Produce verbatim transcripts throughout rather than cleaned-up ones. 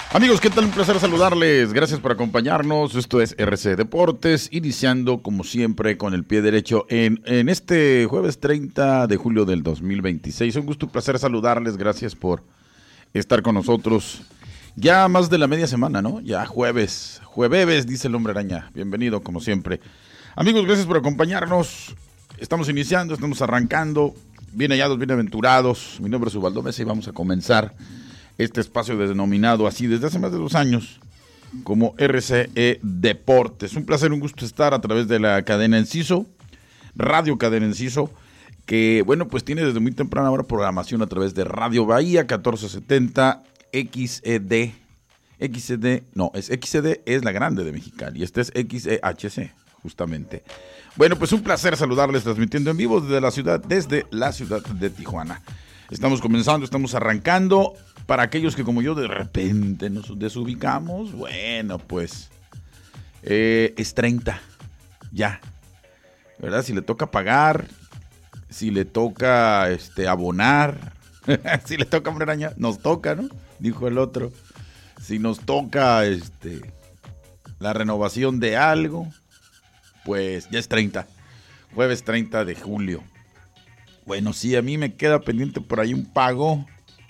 Amigos, ¿qué tal? Un placer saludarles. Gracias por acompañarnos. Esto es R C Deportes, iniciando como siempre con el pie derecho en, en este jueves treinta de julio del dos mil veintiséis. Un gusto, un placer saludarles. Gracias por estar con nosotros. Ya más de la media semana, ¿no? Ya jueves, jueves, dice el Hombre Araña. Bienvenido, como siempre. Amigos, gracias por acompañarnos. Estamos iniciando, estamos arrancando. Bien hallados, bien aventurados. Mi nombre es Ubaldo Mesa y vamos a comenzar este espacio denominado así desde hace más de dos años como R C E Deportes. Un placer, un gusto estar a través de la cadena Enciso, Radio Cadena Enciso, que bueno, pues tiene desde muy temprana hora programación a través de Radio Bahía catorce setenta X E D. X E D, no, es X E D, es la grande de Mexicali, y este es X E H C, justamente. Bueno, pues un placer saludarles transmitiendo en vivo desde la ciudad, desde la ciudad de Tijuana. Estamos comenzando, estamos arrancando. Para aquellos que como yo de repente nos desubicamos, bueno, pues eh, es treinta, ya, ¿verdad? Si le toca pagar, si le toca este, abonar, si le toca Hombre Araña, nos toca, ¿no? Dijo el otro. Si nos toca este, la renovación de algo, pues ya es treinta, jueves treinta de julio. Bueno, sí, a mí me queda pendiente por ahí un pago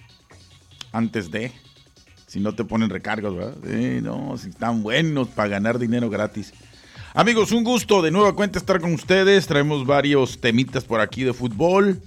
antes de, si no te ponen recargos, ¿verdad? Sí, no, si están buenos para ganar dinero gratis. Amigos, un gusto de nueva cuenta estar con ustedes. Traemos varios temitas por aquí de fútbol.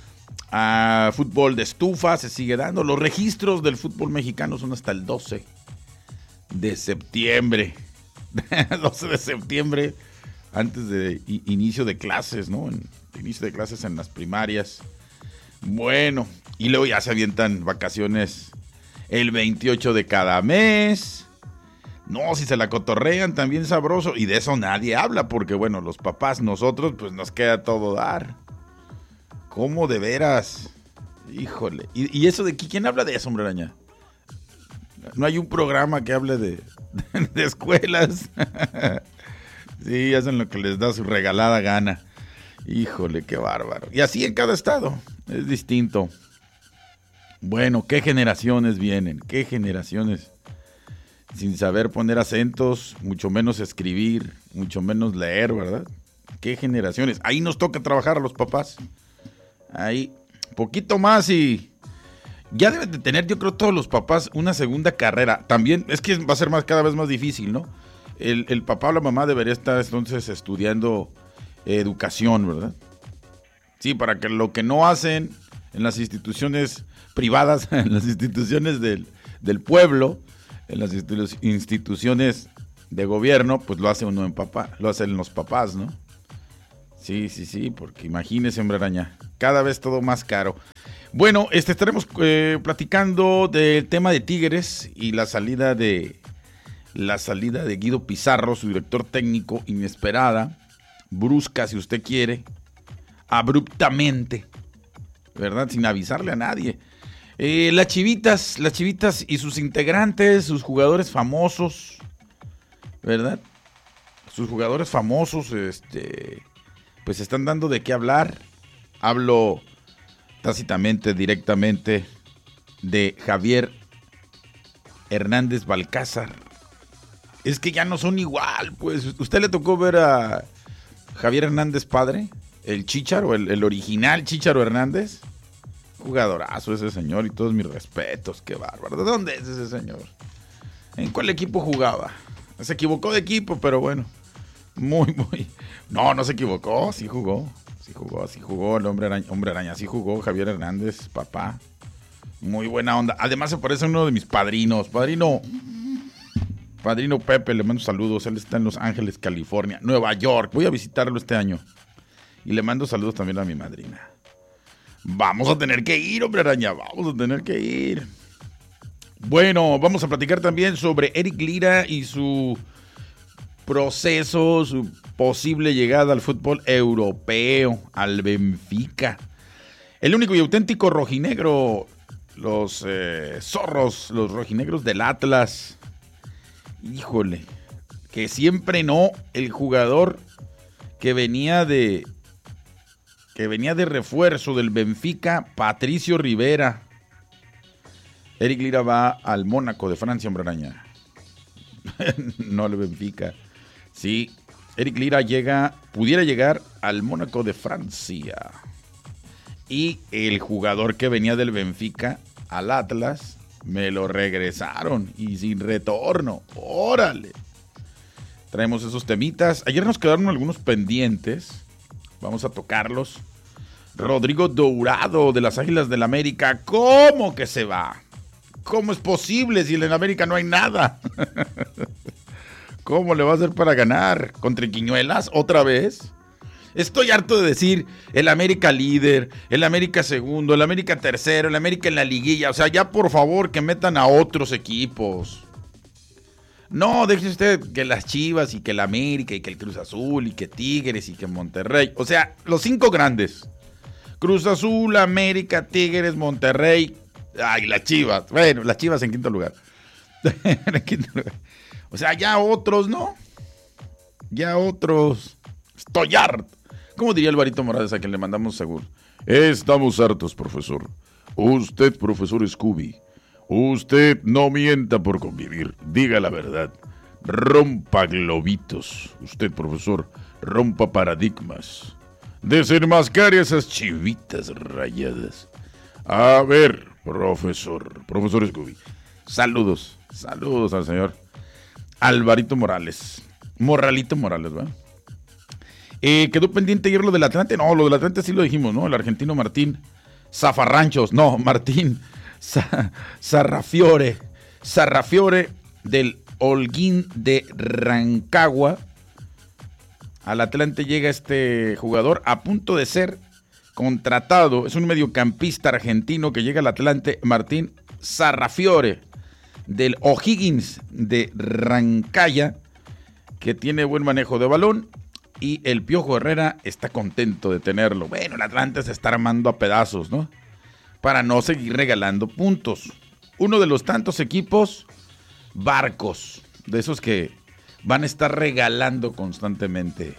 Ah, fútbol de estufa se sigue dando. Los registros del fútbol mexicano son hasta el doce de septiembre. doce de septiembre, antes de inicio de clases, ¿no? En, inicio de clases en las primarias. Bueno, y luego ya se avientan vacaciones el veintiocho de cada mes. No, si se la cotorrean también sabroso. Y de eso nadie habla, porque bueno, los papás, nosotros, pues nos queda todo dar. ¿Cómo de veras? Híjole. ¿Y, y eso de quién habla de eso, Hombre Araña? No hay un programa que hable de, de, de escuelas. Sí, hacen lo que les da su regalada gana. Híjole, qué bárbaro. Y así en cada estado, es distinto. Bueno, qué generaciones vienen, qué generaciones sin saber poner acentos, mucho menos escribir, mucho menos leer, ¿verdad? Qué generaciones. Ahí nos toca trabajar a los papás. Ahí, poquito más y ya deben de tener, yo creo, todos los papás una segunda carrera. También, es que va a ser más, cada vez más difícil, ¿no? El, el papá o la mamá debería estar entonces estudiando educación, ¿verdad? Sí, para que lo que no hacen en las instituciones privadas, en las instituciones del, del pueblo, en las institu- instituciones de gobierno, pues lo hace uno en papá, lo hacen los papás, ¿no? Sí, sí, sí, porque imagínese, Hombre Araña, cada vez todo más caro. Bueno, este estaremos eh, platicando del tema de Tigres y la salida de la salida de Guido Pizarro, su director técnico, inesperada, brusca, si usted quiere, abruptamente, ¿verdad? Sin avisarle a nadie. Eh, las Chivitas, las Chivitas y sus integrantes, sus jugadores famosos, ¿verdad? Sus jugadores famosos, este, pues están dando de qué hablar. Hablo tácitamente, directamente de Javier Hernández Balcázar. Es que ya no son igual, pues. ¿Usted le tocó ver a Javier Hernández padre? El Chícharo, el, el original Chícharo Hernández. Jugadorazo ese señor y todos mis respetos, qué bárbaro. ¿De dónde es ese señor? ¿En cuál equipo jugaba? Se equivocó de equipo, pero bueno. Muy, muy... No, no se equivocó, sí jugó. Sí jugó, sí jugó el Hombre Araña, Hombre Araña, sí jugó Javier Hernández, papá. Muy buena onda. Además se parece a uno de mis padrinos. Padrino... Padrino Pepe, le mando saludos. Él está en Los Ángeles, California, Nueva York. Voy a visitarlo este año. Y le mando saludos también a mi madrina. Vamos a tener que ir, Hombre Araña. Vamos a tener que ir. Bueno, vamos a platicar también sobre Eric Lira y su proceso, su posible llegada al fútbol europeo, al Benfica. El único y auténtico rojinegro, los eh, zorros, los rojinegros del Atlas. Híjole, que siempre no, el jugador que venía de que venía de refuerzo del Benfica, Patricio Rivera. Eric Lira va al Mónaco de Francia, hombre araña. No al Benfica. Sí, Eric Lira llega, pudiera llegar al Mónaco de Francia. Y el jugador que venía del Benfica al Atlas, me lo regresaron y sin retorno. ¡Órale! Traemos esos temitas. Ayer nos quedaron algunos pendientes. Vamos a tocarlos. Rodrigo Dourado de las Águilas del América. ¿Cómo que se va? ¿Cómo es posible si en el América no hay nada? ¿Cómo le va a hacer para ganar? ¿Contra Quiñuelas otra vez? Estoy harto de decir el América líder, el América segundo, el América tercero, el América en la liguilla. O sea, ya por favor que metan a otros equipos. No, deje usted que las Chivas y que el América y que el Cruz Azul y que Tigres y que Monterrey. O sea, los cinco grandes. Cruz Azul, América, Tigres, Monterrey. Ay, las Chivas. Bueno, las Chivas en quinto lugar. En quinto lugar. O sea, ya otros, ¿no? Ya otros. Estoy harto. ¿Cómo diría Alvarito Morales a quien le mandamos seguro? Estamos hartos, profesor. Usted, profesor Scooby. Usted no mienta por convivir. Diga la verdad. Rompa globitos. Usted, profesor, rompa paradigmas. Desenmascare esas chivitas rayadas. A ver, profesor. Profesor Scooby. Saludos. Saludos al señor Alvarito Morales. Morralito Morales, ¿verdad? Eh, quedó pendiente ayer lo del Atlante. No, lo del Atlante sí lo dijimos, ¿no? El argentino Martín Zafarranchos. No, Martín Sarrafiore. Sarrafiore del Holguín de Rancagua. Al Atlante llega este jugador a punto de ser contratado. Es un mediocampista argentino que llega al Atlante. Martín Sarrafiore del O'Higgins de Rancagua, que tiene buen manejo de balón. Y el Piojo Herrera está contento de tenerlo. Bueno, el Atlante se está armando a pedazos, ¿no? Para no seguir regalando puntos. Uno de los tantos equipos, barcos, de esos que van a estar regalando constantemente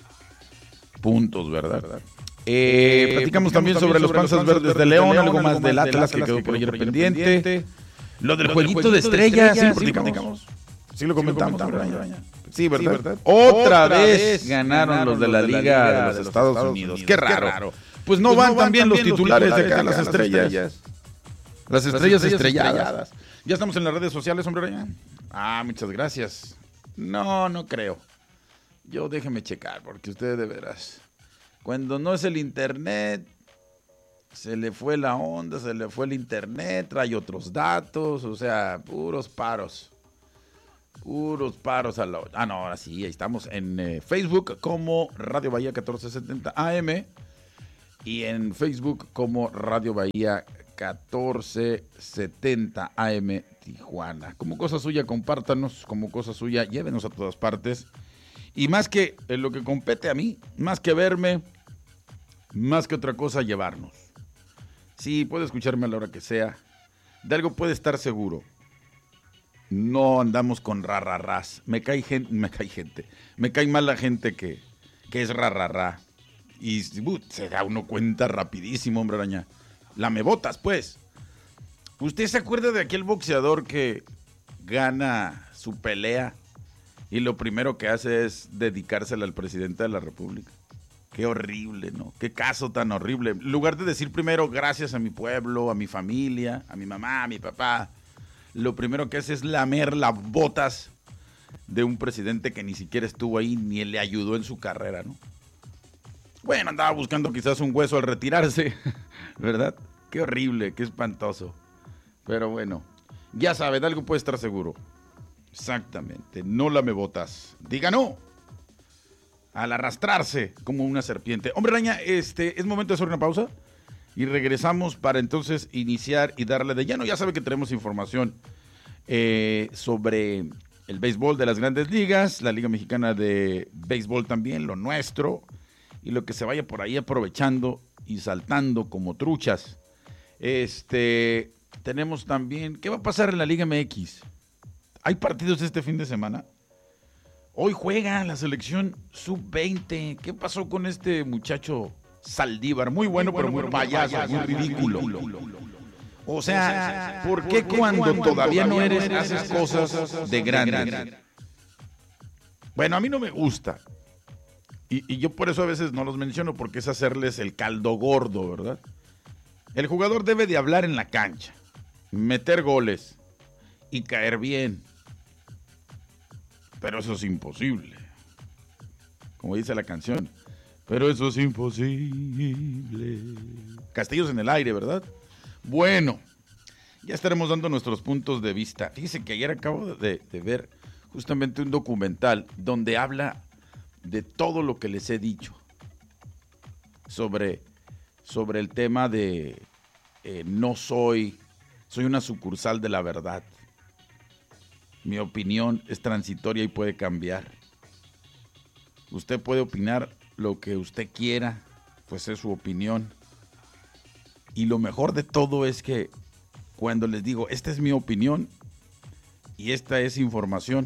puntos, ¿verdad? Eh, eh, platicamos también sobre, sobre los Panzas, Panzas Verdes, Verdes de León, de León algo más del Atlas, Atlas que quedó por ayer pendiente. pendiente. Lo del lo jueguito, jueguito de estrellas, ¿sí lo platicamos? Sí lo comentamos, sí, lo comentamos ¿verdad? Sí, ¿verdad? Sí, ¿verdad? Otra, Otra vez ganaron, ganaron los de la Liga de, la Liga de los, los Estados, Estados Unidos. Unidos. Qué raro. Qué raro. Pues no, pues van, no van también los titulares, los titulares de acá, las estrellas. estrellas. Las estrellas, las estrellas estrelladas. estrelladas. Ya estamos en las redes sociales, hombre. Ya. Ah, muchas gracias. No, no creo. Yo déjeme checar, porque ustedes de veras. Cuando no es el internet, se le fue la onda, se le fue el internet, trae otros datos, o sea, puros paros. Puros paros a la... Ah, no, ahora sí, ahí estamos en eh, Facebook como Radio Bahía catorce setenta A M y en Facebook como Radio Bahía catorce setenta A M Tijuana. Como cosa suya, compártanos, como cosa suya, llévenos a todas partes. Y más que en lo que compete a mí, más que verme, más que otra cosa, llevarnos. Sí, puede escucharme a la hora que sea. De algo puede estar seguro. No andamos con rarrarras. Me cae gente, me cae gente. Me cae mal la gente que, que es rarrarra. Y uh, se da uno cuenta rapidísimo, hombre araña. La me botas, pues. ¿Usted se acuerda de aquel boxeador que gana su pelea y lo primero que hace es dedicársela al presidente de la República? Qué horrible, ¿no? Qué caso tan horrible. En lugar de decir primero gracias a mi pueblo, a mi familia, a mi mamá, a mi papá, lo primero que hace es lamer las botas de un presidente que ni siquiera estuvo ahí ni le ayudó en su carrera, ¿no? Bueno, andaba buscando quizás un hueso al retirarse, ¿verdad? Qué horrible, qué espantoso. Pero bueno, ya sabe, de algo puede estar seguro. Exactamente, no lame botas. Diga no. Al arrastrarse como una serpiente. Hombre araña, este, es momento de hacer una pausa. Y regresamos para entonces iniciar y darle de lleno. Ya sabe que tenemos información eh, sobre el béisbol de las grandes ligas, la Liga Mexicana de Béisbol también, lo nuestro, y lo que se vaya por ahí aprovechando y saltando como truchas. Este, tenemos también, ¿qué va a pasar en la Liga M X? ¿Hay partidos este fin de semana? Hoy juega la selección sub veinte. ¿Qué pasó con este muchacho Saldívar? Muy bueno, muy bueno pero muy, muy payaso, payaso, muy ridículo. ridículo. O sea, ¿por qué cuando todavía no eres haces cosas de grande? Bueno, a mí no me gusta. Y, y yo por eso a veces no los menciono, porque es hacerles el caldo gordo, ¿verdad? El jugador debe de hablar en la cancha, meter goles y caer bien. Pero eso es imposible. Como dice la canción. Pero eso es imposible. Castillos en el aire, ¿verdad? Bueno, ya estaremos dando nuestros puntos de vista. Fíjense que ayer acabo de, de ver justamente un documental donde habla de todo lo que les he dicho sobre, sobre el tema de eh, no soy, soy una sucursal de la verdad. Mi opinión es transitoria y puede cambiar. Usted puede opinar lo que usted quiera, pues es su opinión. Y lo mejor de todo es que cuando les digo, esta es mi opinión y esta es información,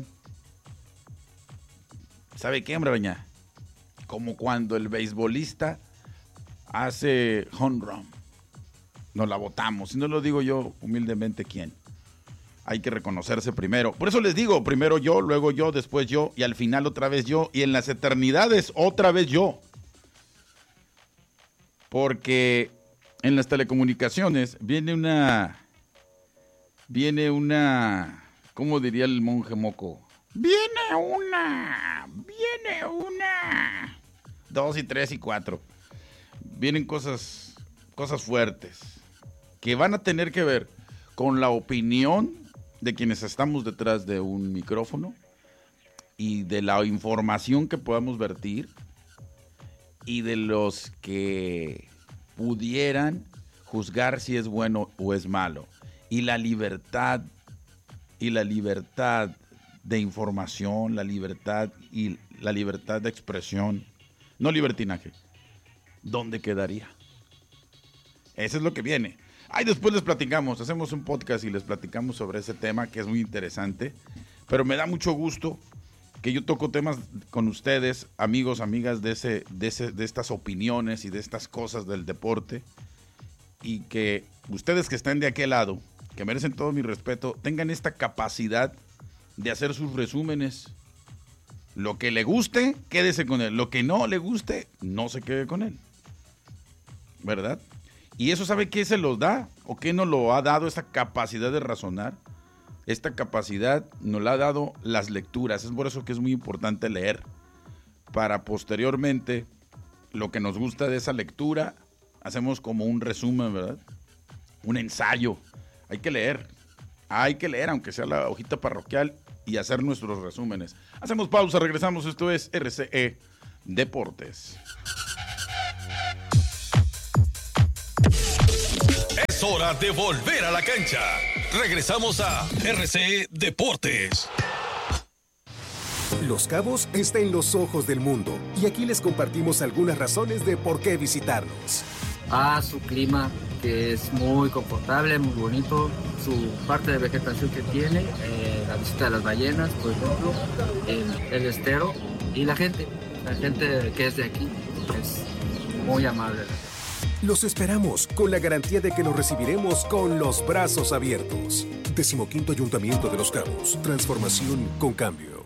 ¿sabe qué, hombre, doña? Como cuando el beisbolista hace home run, nos la votamos. Si no lo digo yo humildemente, ¿quién? Hay que reconocerse primero. Por eso les digo, primero yo, luego yo, después yo, y al final otra vez yo, y en las eternidades otra vez yo. Porque en las telecomunicaciones viene una, viene una, ¿cómo diría el monje moco? Viene una, viene una, dos y tres y cuatro. Vienen cosas, cosas fuertes que van a tener que ver con la opinión de quienes estamos detrás de un micrófono y de la información que podamos vertir y de los que pudieran juzgar si es bueno o es malo. Y la libertad, y la libertad de información, la libertad y la libertad de expresión, no libertinaje, ¿dónde quedaría? Eso es lo que viene. Ahí después les platicamos, hacemos un podcast y les platicamos sobre ese tema que es muy interesante, pero me da mucho gusto que yo toco temas con ustedes, amigos, amigas, de, ese, de, ese, de estas opiniones y de estas cosas del deporte, y que ustedes que están de aquel lado, que merecen todo mi respeto, tengan esta capacidad de hacer sus resúmenes. Lo que le guste, quédese con él. Lo que no le guste, no se quede con él. ¿Verdad? Y eso, ¿sabe qué se los da? ¿O qué nos lo ha dado esta capacidad de razonar? Esta capacidad nos la ha dado las lecturas. Es por eso que es muy importante leer. Para posteriormente, lo que nos gusta de esa lectura, hacemos como un resumen, ¿verdad? Un ensayo. Hay que leer. Hay que leer, aunque sea la hojita parroquial, y hacer nuestros resúmenes. Hacemos pausa, regresamos. Esto es R C E Deportes. Es hora de volver a la cancha. Regresamos a R C E Deportes. Los Cabos está en los ojos del mundo y aquí les compartimos algunas razones de por qué visitarnos. Ah, su clima, que es muy confortable, muy bonito, su parte de vegetación que tiene, eh, la visita de las ballenas, por ejemplo, el, el estero y la gente, la gente que es de aquí es muy amable. Los esperamos con la garantía de que los recibiremos con los brazos abiertos. Decimoquinto Ayuntamiento de Los Cabos. Transformación con cambio.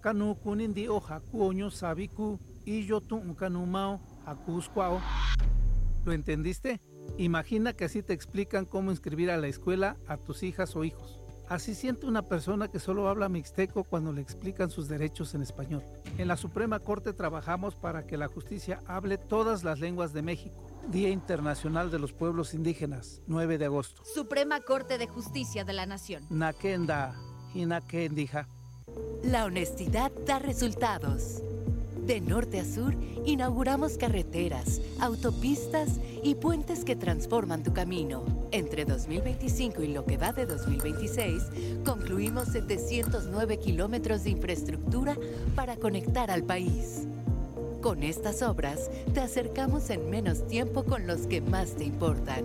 ¿Lo entendiste? Imagina que así te explican cómo inscribir a la escuela a tus hijas o hijos. Así siente una persona que solo habla mixteco cuando le explican sus derechos en español. En la Suprema Corte trabajamos para que la justicia hable todas las lenguas de México. Día Internacional de los Pueblos Indígenas, nueve de agosto. Suprema Corte de Justicia de la Nación. Nakenda, Hinakendija. La honestidad da resultados. De norte a sur, inauguramos carreteras, autopistas y puentes que transforman tu camino. Entre dos mil veinticinco y lo que va de dos mil veintiséis, concluimos setecientos nueve kilómetros de infraestructura para conectar al país. Con estas obras, te acercamos en menos tiempo con los que más te importan.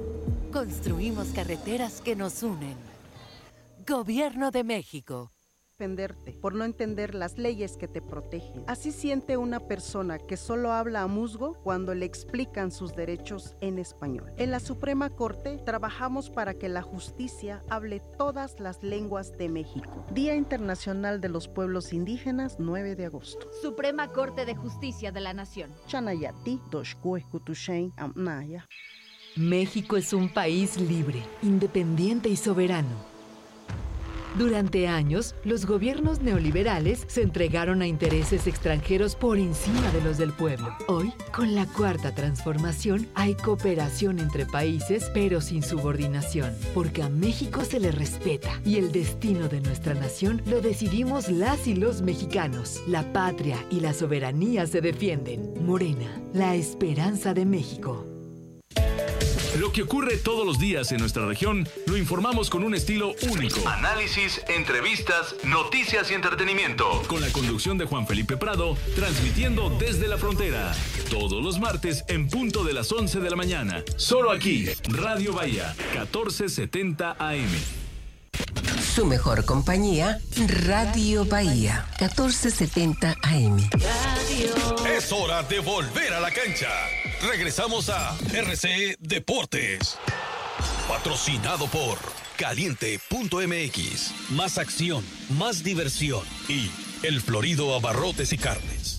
Construimos carreteras que nos unen. Gobierno de México. defenderte, por no entender las leyes que te protegen. Así siente una persona que solo habla a musgo cuando le explican sus derechos en español. En la Suprema Corte trabajamos para que la justicia hable todas las lenguas de México. Día Internacional de los Pueblos Indígenas, nueve de agosto. Suprema Corte de Justicia de la Nación. Chanayati, Doshkue, Kutushen, Amnaya. México es un país libre, independiente y soberano. Durante años, los gobiernos neoliberales se entregaron a intereses extranjeros por encima de los del pueblo. Hoy, con la Cuarta Transformación, hay cooperación entre países, pero sin subordinación, porque a México se le respeta y el destino de nuestra nación lo decidimos las y los mexicanos. La patria y la soberanía se defienden. Morena, la esperanza de México. Lo que ocurre todos los días en nuestra región lo informamos con un estilo único. Análisis, entrevistas, noticias y entretenimiento. Con la conducción de Juan Felipe Prado, transmitiendo desde la frontera. Todos los martes en punto de las once de la mañana. Solo aquí, Radio Bahía, catorce setenta A M. Su mejor compañía, Radio Bahía, catorce setenta A M. Radio. Es hora de volver a la cancha. Regresamos a R C Deportes. Patrocinado por Caliente punto M X. Más acción, más diversión y El Florido Abarrotes y Carnes.